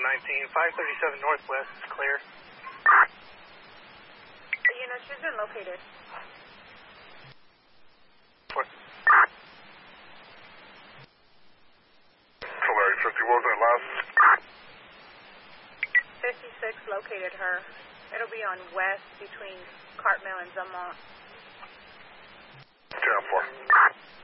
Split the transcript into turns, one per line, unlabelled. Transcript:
19, 537 Northwest is clear.
She's been located.
What? Solari 50, what was that last?
56 located her. It'll be on west between Cartmel and Zamont.
10-4.